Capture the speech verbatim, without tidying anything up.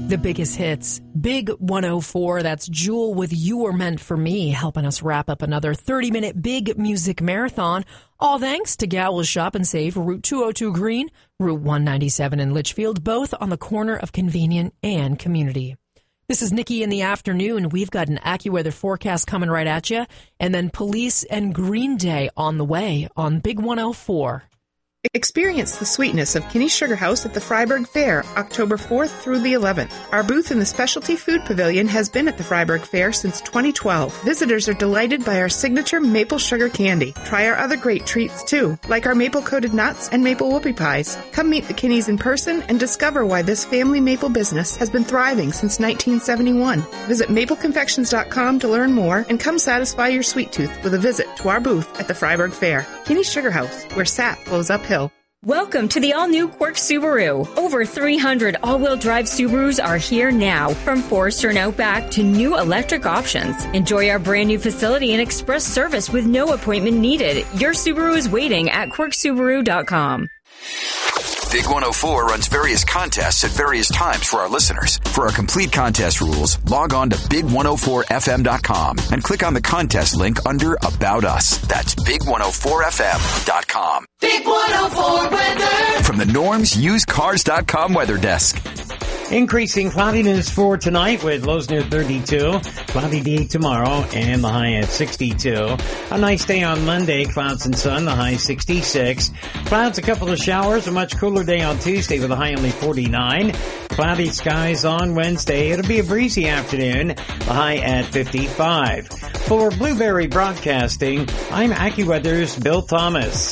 The biggest hits. Big one oh four, that's Jewel with You Were Meant for Me, helping us wrap up another thirty-minute big music marathon. All thanks to Gowanus Shop and Save, Route two oh two Green, Route one ninety-seven in Litchfield, both on the corner of convenient and community. This is Nikki in the afternoon. We've got an AccuWeather forecast coming right at you, and then Police and Green Day on the way on Big one oh four. Experience the sweetness of Kinney Sugar House at the Freiburg Fair, October fourth through the eleventh. Our booth in the Specialty Food Pavilion has been at the Freiburg Fair since twenty twelve. Visitors are delighted by our signature maple sugar candy. Try our other great treats, too, like our maple-coated nuts and maple whoopie pies. Come meet the Kinneys in person and discover why this family maple business has been thriving since nineteen seventy-one. Visit maple confections dot com to learn more and come satisfy your sweet tooth with a visit to our booth at the Freiburg Fair. Kinney Sugar House, where sap flows uphill. Welcome to the all-new Quirk Subaru. Over three hundred all-wheel drive Subarus are here now, from Forester and Outback to new electric options. Enjoy our brand new facility and express service with no appointment needed. Your Subaru is waiting at quirk subaru dot com. Big one oh four runs various contests at various times for our listeners. For our complete contest rules, log on to big one oh four f m dot com and click on the contest link under About Us. That's big one oh four f m dot com. Big one oh four weather. From the Norm's Used Cars dot com weather desk. Increasing cloudiness for tonight with lows near thirty-two. Cloudy day tomorrow and the high at sixty-two. A nice day on Monday, clouds and sun, the high sixty-six. Clouds, a couple of showers, a much cooler day on Tuesday with a high only forty-nine. Cloudy skies on Wednesday. It'll be a breezy afternoon, the high at fifty-five. For Blueberry Broadcasting, I'm AccuWeather's Bill Thomas.